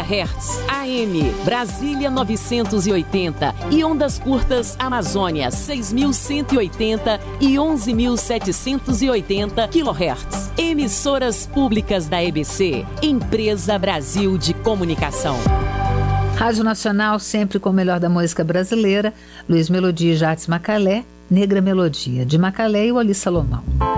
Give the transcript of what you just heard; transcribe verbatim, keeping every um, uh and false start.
gigahertz, A M Brasília novecentos e oitenta e ondas curtas Amazônia seis mil cento e oitenta e onze mil setecentos e oitenta quilohertz. Emissoras públicas da E B C, Empresa Brasil de Comunicação. Rádio Nacional, sempre com o melhor da música brasileira. Luiz Melodia e Jacques Macalé, Negra Melodia, de Macalé e Wally Salomão.